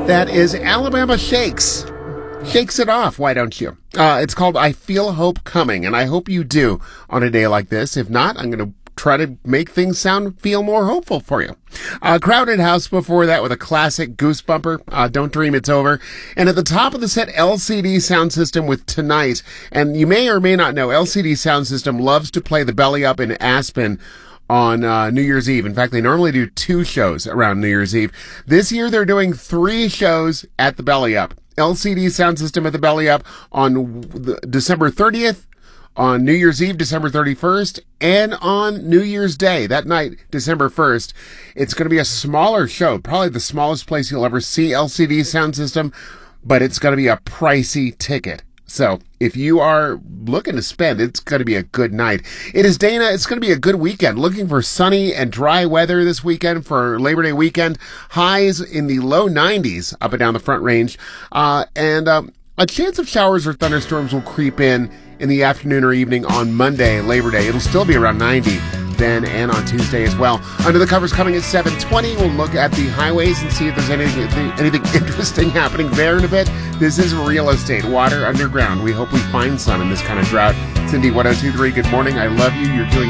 That is Alabama Shakes. Shakes it off, why don't you? It's called I Feel Hope Coming, and I hope you do on a day like this. If not, I'm going to try to make things feel more hopeful for you. Crowded House before that with a classic Goose Bumper, Don't Dream It's Over. And at the top of the set, LCD Sound System with Tonight. And you may or may not know, LCD Sound System loves to play the Belly Up in Aspen on New Year's Eve. In fact, they normally do 2 shows around New Year's Eve. This year, they're doing 3 shows at the Belly Up. LCD Sound System at the Belly Up on December 30th, on New Year's Eve, December 31st, and on New Year's Day, that night, December 1st. It's going to be a smaller show, probably the smallest place you'll ever see LCD Sound System, but it's going to be a pricey ticket. So if you are looking to spend, it's going to be a good night. It is Dana. It's going to be a good weekend. Looking for sunny and dry weather this weekend for Labor Day weekend. Highs in the low 90s up and down the Front Range. And a chance of showers or thunderstorms will creep in the afternoon or evening on Monday, Labor Day. It'll still be around 90 then and on Tuesday as well. Under the Covers coming at 7:20. We'll look at the highways and see if there's anything interesting happening there in a bit. This is real estate, water underground. We hope we find some in this kind of drought. Cindy 102.3, good morning. I love you. You're doing